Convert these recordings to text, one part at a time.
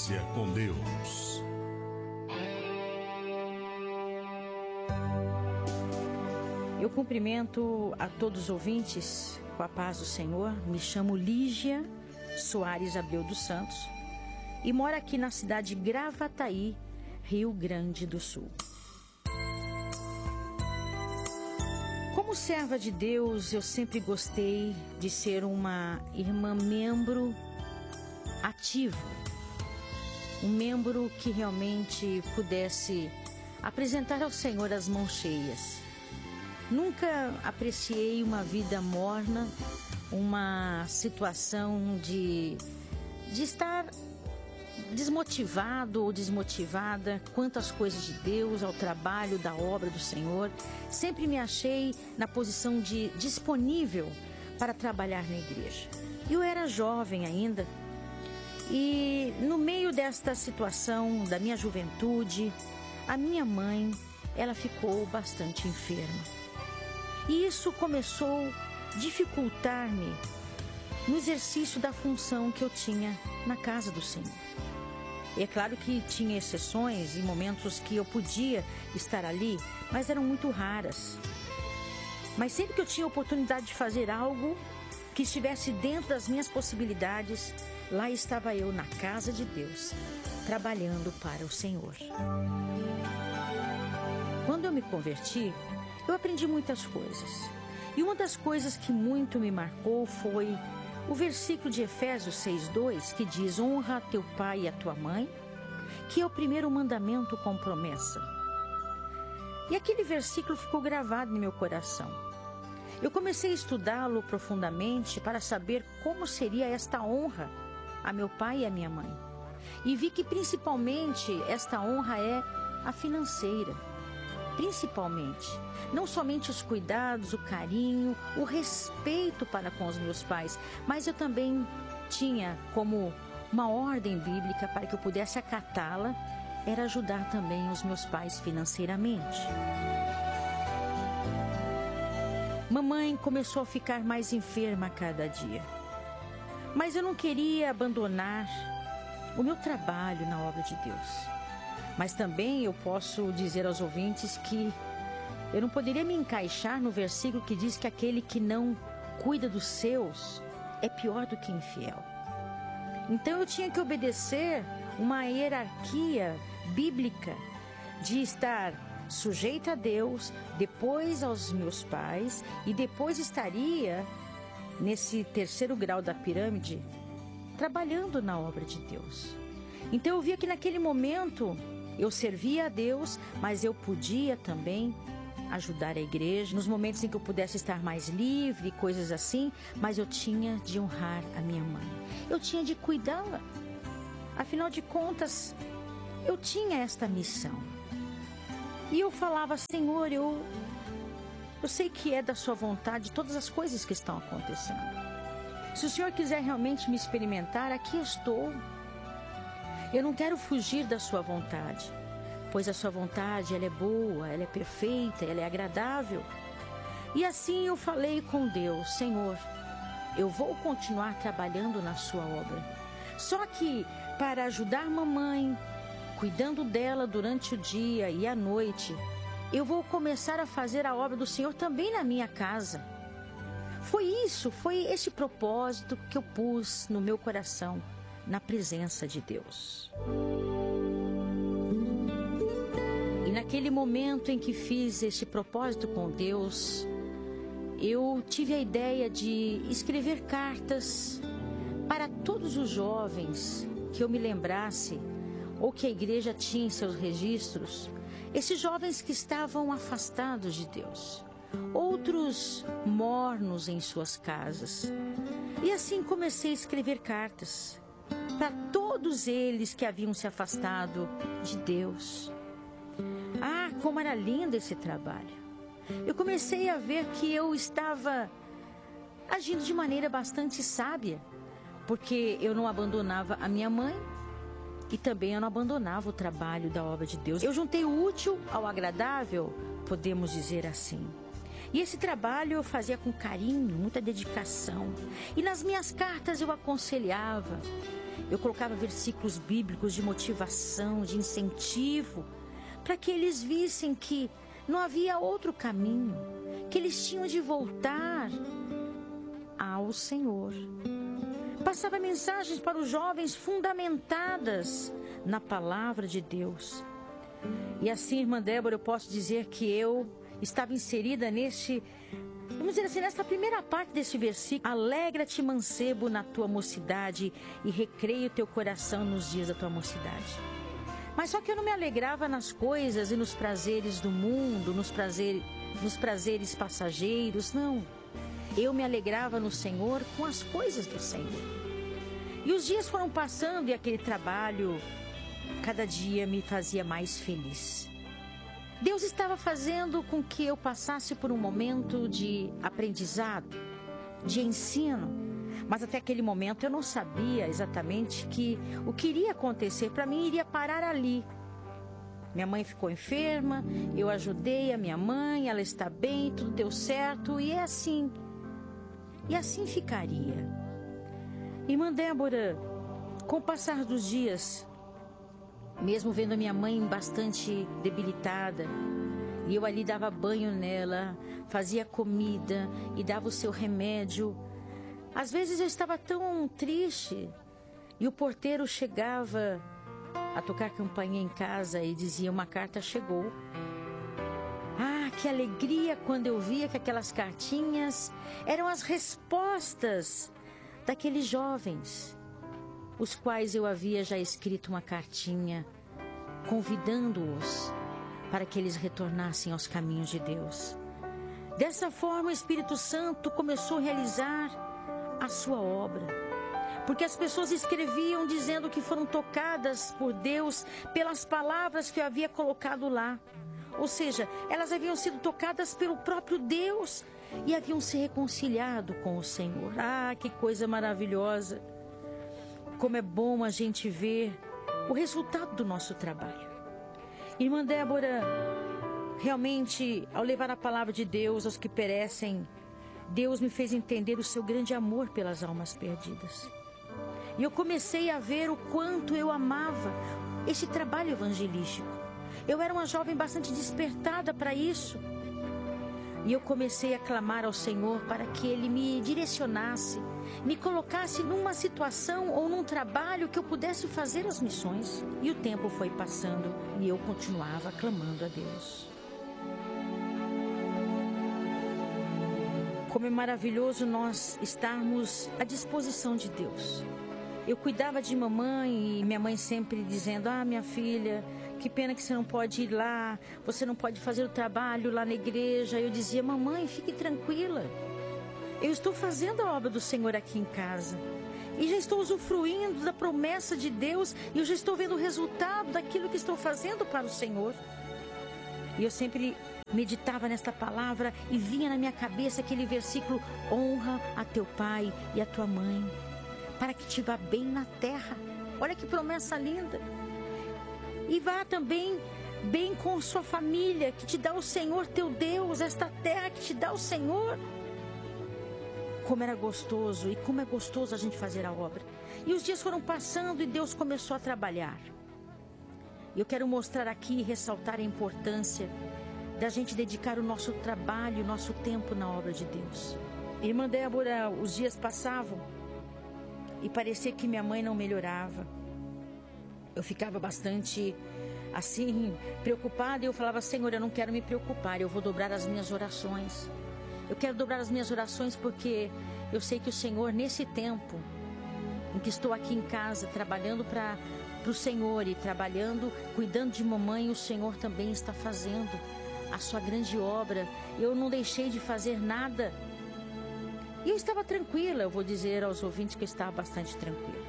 Experiência com Deus. Eu cumprimento a todos os ouvintes com a paz do Senhor. Me chamo Lígia Soares Abreu dos Santos e moro aqui na cidade de Gravataí, Rio Grande do Sul. Como serva de Deus, eu sempre gostei de ser uma irmã membro ativo, um membro que realmente pudesse apresentar ao Senhor as mãos cheias. Nunca apreciei uma vida morna, uma situação de estar desmotivado ou desmotivada quanto às coisas de Deus, ao trabalho da obra do Senhor. Sempre me achei na posição de disponível para trabalhar na igreja. Eu era jovem ainda e no meio desta situação da minha juventude, a minha mãe, ela ficou bastante enferma. E isso começou a dificultar-me no exercício da função que eu tinha na casa do Senhor. E é claro que tinha exceções e momentos que eu podia estar ali, mas eram muito raras. Mas sempre que eu tinha a oportunidade de fazer algo que estivesse dentro das minhas possibilidades, lá estava eu na casa de Deus, trabalhando para o Senhor. Quando eu me converti, eu aprendi muitas coisas. E uma das coisas que muito me marcou foi o versículo de Efésios 6:2, que diz: honra a teu pai e a tua mãe, que é o primeiro mandamento com promessa. E aquele versículo ficou gravado no meu coração. Eu comecei a estudá-lo profundamente para saber como seria esta honra a meu pai e a minha mãe. E vi que principalmente esta honra é a financeira. Principalmente, não somente os cuidados, o carinho, o respeito para com os meus pais, mas eu também tinha como uma ordem bíblica para que eu pudesse acatá-la, era ajudar também os meus pais financeiramente. Mamãe começou a ficar mais enferma a cada dia, mas eu não queria abandonar o meu trabalho na obra de Deus. Mas também eu posso dizer aos ouvintes que eu não poderia me encaixar no versículo que diz que aquele que não cuida dos seus é pior do que infiel. Então eu tinha que obedecer uma hierarquia bíblica de estar sujeita a Deus, depois aos meus pais e depois estaria nesse terceiro grau da pirâmide trabalhando na obra de Deus. Então eu via que naquele momento eu servia a Deus, mas eu podia também ajudar a igreja, nos momentos em que eu pudesse estar mais livre, coisas assim, mas eu tinha de honrar a minha mãe. Eu tinha de cuidá-la. Afinal de contas, eu tinha esta missão. E eu falava: Senhor, eu sei que é da sua vontade todas as coisas que estão acontecendo. Se o Senhor quiser realmente me experimentar, aqui estou. Eu não quero fugir da sua vontade, pois a sua vontade, ela é boa, ela é perfeita, ela é agradável. E assim eu falei com Deus: Senhor, eu vou continuar trabalhando na sua obra. Só que para ajudar mamãe, cuidando dela durante o dia e a noite, eu vou começar a fazer a obra do Senhor também na minha casa. Foi esse propósito que eu pus no meu coração, na presença de Deus. E naquele momento em que fiz esse propósito com Deus, eu tive a ideia de escrever cartas para todos os jovens que eu me lembrasse ou que a igreja tinha em seus registros, esses jovens que estavam afastados de Deus, outros mornos em suas casas. E assim comecei a escrever cartas para todos eles que haviam se afastado de Deus. Ah, como era lindo esse trabalho. Eu comecei a ver que eu estava agindo de maneira bastante sábia, porque eu não abandonava a minha mãe e também eu não abandonava o trabalho da obra de Deus. Eu juntei o útil ao agradável, podemos dizer assim. E esse trabalho eu fazia com carinho, muita dedicação. E nas minhas cartas eu aconselhava. Eu colocava versículos bíblicos de motivação, de incentivo, para que eles vissem que não havia outro caminho, que eles tinham de voltar ao Senhor. Passava mensagens para os jovens fundamentadas na palavra de Deus. E assim, irmã Débora, eu posso dizer que eu estava inserida vamos dizer assim, nesta primeira parte desse versículo. Alegra-te, mancebo, na tua mocidade, e recreia o teu coração nos dias da tua mocidade. Mas só que eu não me alegrava nas coisas e nos prazeres do mundo, nos prazeres passageiros, não. Eu me alegrava no Senhor com as coisas do Senhor. E os dias foram passando e aquele trabalho, cada dia me fazia mais feliz. Deus estava fazendo com que eu passasse por um momento de aprendizado, de ensino. Mas até aquele momento eu não sabia exatamente que o que iria acontecer para mim iria parar ali. Minha mãe ficou enferma, eu ajudei a minha mãe, ela está bem, tudo deu certo e é assim. E assim ficaria. Irmã Débora, com o passar dos dias, mesmo vendo minha mãe bastante debilitada, e eu ali dava banho nela, fazia comida e dava o seu remédio. Às vezes eu estava tão triste e o porteiro chegava a tocar campainha em casa e dizia: uma carta chegou. Ah, que alegria quando eu via que aquelas cartinhas eram as respostas daqueles jovens, os quais eu havia já escrito uma cartinha convidando-os para que eles retornassem aos caminhos de Deus. Dessa forma, o Espírito Santo começou a realizar a sua obra, porque as pessoas escreviam dizendo que foram tocadas por Deus pelas palavras que eu havia colocado lá. Ou seja, elas haviam sido tocadas pelo próprio Deus e haviam se reconciliado com o Senhor. Ah, que coisa maravilhosa! Como é bom a gente ver o resultado do nosso trabalho. Irmã Débora, realmente, ao levar a palavra de Deus aos que perecem, Deus me fez entender o seu grande amor pelas almas perdidas. E eu comecei a ver o quanto eu amava esse trabalho evangelístico. Eu era uma jovem bastante despertada para isso. E eu comecei a clamar ao Senhor para que Ele me direcionasse, me colocasse numa situação ou num trabalho que eu pudesse fazer as missões. E o tempo foi passando e eu continuava clamando a Deus. Como é maravilhoso nós estarmos à disposição de Deus. Eu cuidava de mamãe e minha mãe sempre dizendo: ah, minha filha, que pena que você não pode ir lá, você não pode fazer o trabalho lá na igreja. Eu dizia: mamãe, fique tranquila, eu estou fazendo a obra do Senhor aqui em casa e já estou usufruindo da promessa de Deus e eu já estou vendo o resultado daquilo que estou fazendo para o Senhor. E eu sempre meditava nesta palavra e vinha na minha cabeça aquele versículo: honra a teu pai e a tua mãe, para que te vá bem na terra. Olha que promessa linda. E vá também bem com sua família, que te dá o Senhor teu Deus, esta terra que te dá o Senhor. Como era gostoso e como é gostoso a gente fazer a obra. E os dias foram passando e Deus começou a trabalhar. E eu quero mostrar aqui e ressaltar a importância da gente dedicar o nosso trabalho, o nosso tempo na obra de Deus. Irmã Débora, os dias passavam e parecia que minha mãe não melhorava. Eu ficava bastante assim, preocupada, e eu falava: Senhor, eu não quero me preocupar, eu vou dobrar as minhas orações. Eu quero dobrar as minhas orações porque eu sei que o Senhor, nesse tempo em que estou aqui em casa, trabalhando para o Senhor e trabalhando, cuidando de mamãe, o Senhor também está fazendo a sua grande obra. Eu não deixei de fazer nada. E eu estava tranquila, eu vou dizer aos ouvintes que eu estava bastante tranquila.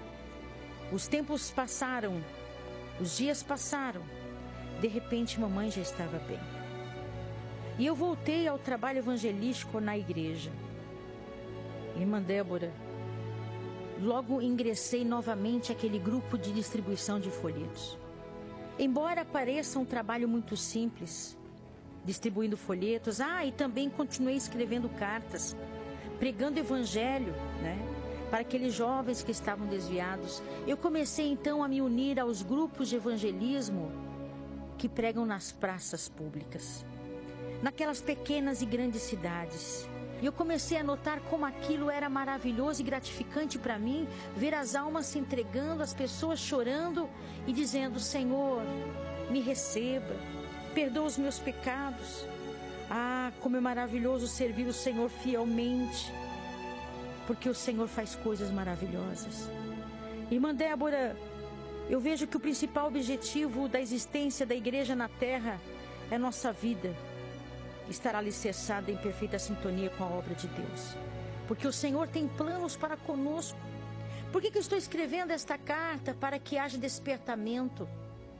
Os tempos passaram, os dias passaram, de repente mamãe já estava bem. E eu voltei ao trabalho evangelístico na igreja. Irmã Débora, logo ingressei novamente àquele grupo de distribuição de folhetos. Embora pareça um trabalho muito simples, distribuindo folhetos, e também continuei escrevendo cartas, pregando evangelho, para aqueles jovens que estavam desviados. Eu comecei então a me unir aos grupos de evangelismo que pregam nas praças públicas, naquelas pequenas e grandes cidades. E eu comecei a notar como aquilo era maravilhoso e gratificante para mim, ver as almas se entregando, as pessoas chorando e dizendo: Senhor, me receba, perdoa os meus pecados. Ah, como é maravilhoso servir o Senhor fielmente, porque o Senhor faz coisas maravilhosas. Irmã Débora, eu vejo que o principal objetivo da existência da igreja na terra é a nossa vida estar alicerçada em perfeita sintonia com a obra de Deus, porque o Senhor tem planos para conosco. Por que eu estou escrevendo esta carta? Para que haja despertamento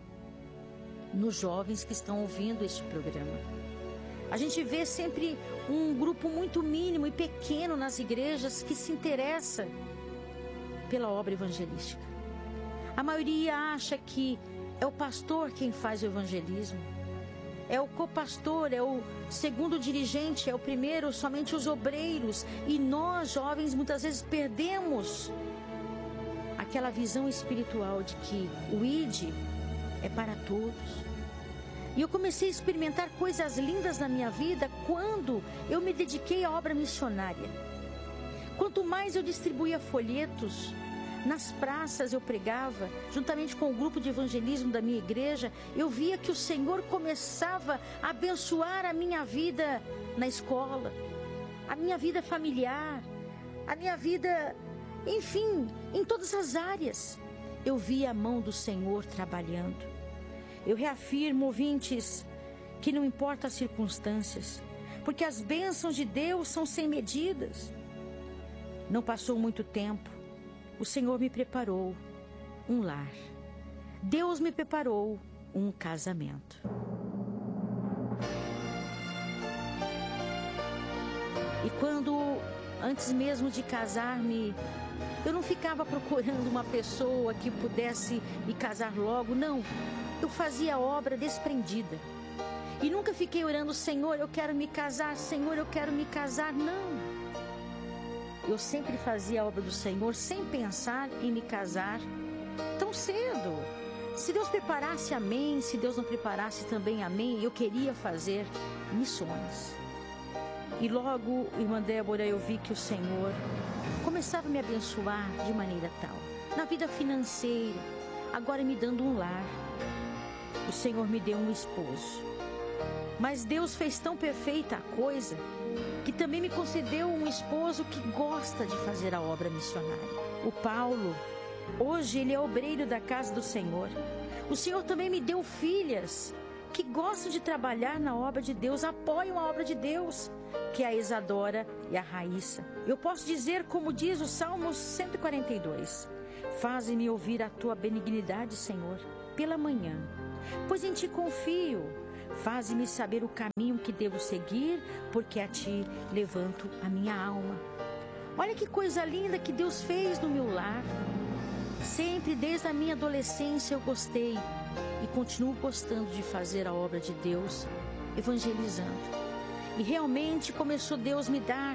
nos jovens que estão ouvindo este programa. A gente vê sempre um grupo muito mínimo e pequeno nas igrejas que se interessa pela obra evangelística. A maioria acha que é o pastor quem faz o evangelismo, é o copastor, é o segundo dirigente, é o primeiro, somente os obreiros. E nós, jovens, muitas vezes perdemos aquela visão espiritual de que o ID é para todos. E eu comecei a experimentar coisas lindas na minha vida quando eu me dediquei à obra missionária. Quanto mais eu distribuía folhetos, nas praças eu pregava, juntamente com o grupo de evangelismo da minha igreja, eu via que o Senhor começava a abençoar a minha vida na escola, a minha vida familiar, a minha vida, enfim, em todas as áreas. Eu via a mão do Senhor trabalhando. Eu reafirmo, ouvintes, que não importa as circunstâncias, porque as bênçãos de Deus são sem medidas. Não passou muito tempo, o Senhor me preparou um lar. Deus me preparou um casamento. E quando, antes mesmo de casar-me, eu não ficava procurando uma pessoa que pudesse me casar logo, não. Eu fazia a obra desprendida. E nunca fiquei orando: Senhor, eu quero me casar, Senhor, eu quero me casar. Não. Eu sempre fazia a obra do Senhor sem pensar em me casar tão cedo. Se Deus preparasse, amém. Se Deus não preparasse, também amém. Eu queria fazer missões. E logo, irmã Débora, eu vi que o Senhor começava a me abençoar de maneira tal. Na vida financeira, agora me dando um lar. O Senhor me deu um esposo. Mas Deus fez tão perfeita a coisa que também me concedeu um esposo que gosta de fazer a obra missionária. O Paulo, hoje ele é obreiro da casa do Senhor. O Senhor também me deu filhas que gostam de trabalhar na obra de Deus, apoiam a obra de Deus, que é a Isadora e a Raíssa. Eu posso dizer, como diz o Salmo 142, faze-me ouvir a tua benignidade, Senhor, pela manhã, pois em ti confio. Faze-me saber o caminho que devo seguir, porque a ti levanto a minha alma. Olha que coisa linda que Deus fez no meu lar. Sempre, desde a minha adolescência, eu gostei e continuo gostando de fazer a obra de Deus, evangelizando. E realmente começou Deus me dar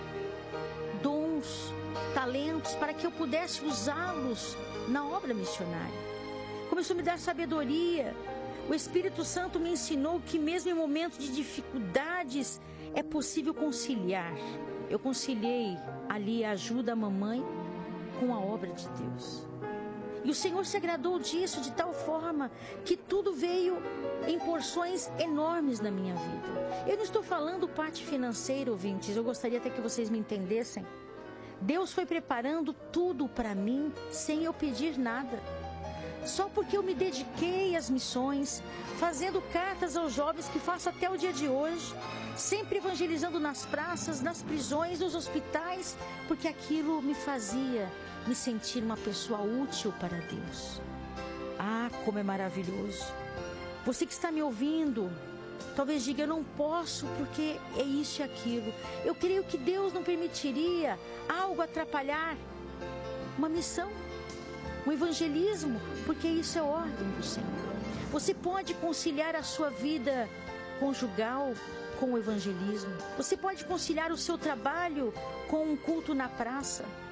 dons, talentos, para que eu pudesse usá-los na obra missionária. Começou a me dar sabedoria. O Espírito Santo me ensinou que mesmo em momentos de dificuldades é possível conciliar. Eu conciliei ali a ajuda à mamãe com a obra de Deus. E o Senhor se agradou disso de tal forma que tudo veio em porções enormes na minha vida. Eu não estou falando parte financeira, ouvintes, eu gostaria até que vocês me entendessem. Deus foi preparando tudo para mim sem eu pedir nada. Só porque eu me dediquei às missões, fazendo cartas aos jovens que faço até o dia de hoje, sempre evangelizando nas praças, nas prisões, nos hospitais, porque aquilo me fazia me sentir uma pessoa útil para Deus. Ah, como é maravilhoso. Você que está me ouvindo, talvez diga: eu não posso porque é isso e aquilo. Eu creio que Deus não permitiria algo atrapalhar uma missão, um evangelismo, porque isso é ordem do Senhor. Você pode conciliar a sua vida conjugal com o evangelismo. Você pode conciliar o seu trabalho com um culto na praça.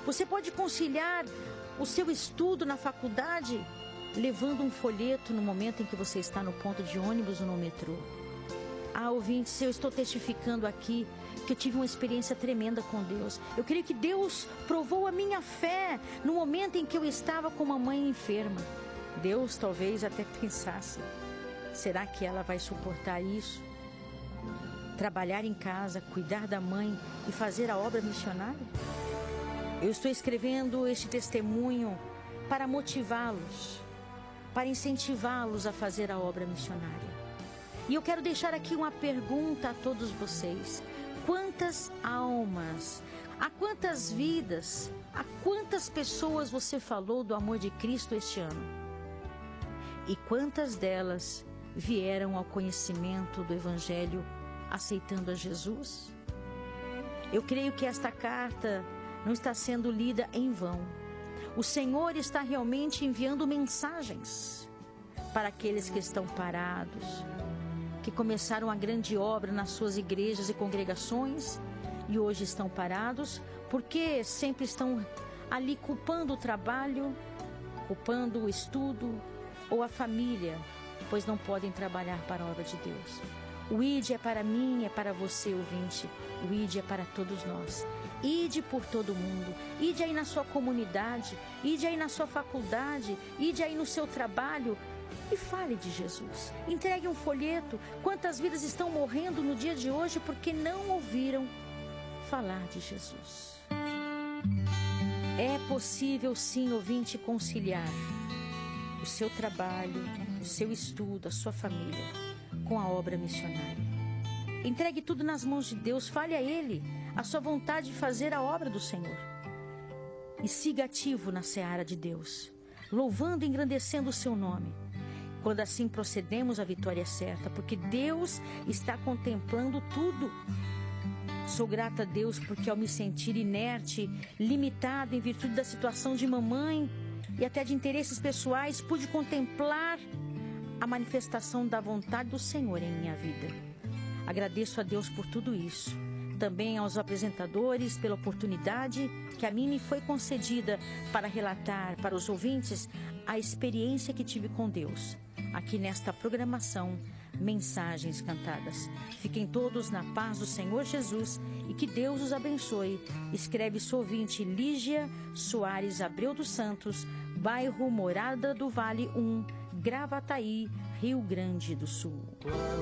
Você pode conciliar o seu estudo na faculdade levando um folheto no momento em que você está no ponto de ônibus ou no metrô. Ouvintes, eu estou testificando aqui que eu tive uma experiência tremenda com Deus. Eu creio que Deus provou a minha fé no momento em que eu estava com uma mãe enferma. Deus talvez até pensasse, será que ela vai suportar isso? Trabalhar em casa, cuidar da mãe e fazer a obra missionária? Eu estou escrevendo este testemunho para motivá-los, para incentivá-los a fazer a obra missionária. E eu quero deixar aqui uma pergunta a todos vocês. Quantas almas, a quantas vidas, a quantas pessoas você falou do amor de Cristo este ano? E quantas delas vieram ao conhecimento do Evangelho aceitando a Jesus? Eu creio que esta carta não está sendo lida em vão. O Senhor está realmente enviando mensagens para aqueles que estão parados, que começaram a grande obra nas suas igrejas e congregações e hoje estão parados porque sempre estão ali culpando o trabalho, culpando o estudo ou a família, pois não podem trabalhar para a obra de Deus. O ID é para mim, é para você, ouvinte. O ID é para todos nós. Ide por todo mundo. Ide aí na sua comunidade. Ide aí na sua faculdade. Ide aí no seu trabalho. E fale de Jesus. Entregue um folheto. Quantas vidas estão morrendo no dia de hoje porque não ouviram falar de Jesus? É possível sim, ouvinte, conciliar o seu trabalho, o seu estudo, a sua família com a obra missionária. Entregue tudo nas mãos de Deus. Fale a Ele a sua vontade de fazer a obra do Senhor. E siga ativo na seara de Deus, louvando e engrandecendo o seu nome. Quando assim procedemos, a vitória é certa, porque Deus está contemplando tudo. Sou grata a Deus porque ao me sentir inerte, limitada em virtude da situação de mamãe e até de interesses pessoais, pude contemplar a manifestação da vontade do Senhor em minha vida. Agradeço a Deus por tudo isso. Também aos apresentadores pela oportunidade que a mim me foi concedida para relatar para os ouvintes a experiência que tive com Deus, aqui nesta programação Mensagens Cantadas. Fiquem todos na paz do Senhor Jesus e que Deus os abençoe. Escreve sua ouvinte Lígia Soares Abreu dos Santos, bairro Morada do Vale 1, Gravataí, Rio Grande do Sul.